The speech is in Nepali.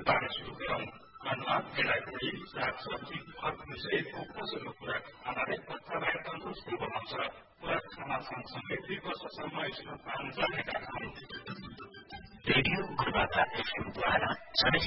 पार्न सुरु गरौं। अनुहार, बेलायतोडी, सागसब्जी, फलफूल सहितको पोषक खुराक खानाले बच्चालाई तन्दुरुस्त बनाउँछ। खुराक खाना सँगसँगै 2 वर्षसम्म स्तनपान जानेका छन्। रेडियो गुरुमाता FM द्वारा